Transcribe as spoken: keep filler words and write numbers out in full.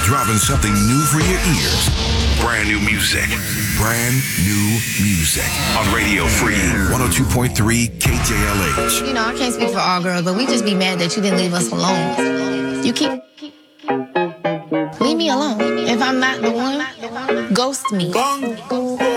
Dropping something new for your ears. Brand new music. Brand new music. On Radio Free one oh two point three K J L H. You know, I can't speak for all girls, but we just be mad that you didn't leave us alone. You keep... Leave me alone. If I'm not the one, ghost me.